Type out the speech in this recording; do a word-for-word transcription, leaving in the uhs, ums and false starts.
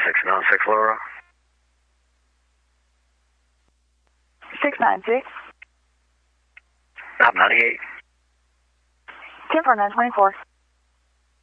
six nine six Laura. six nine six. Top ninety-eight. ten four nine twenty-four.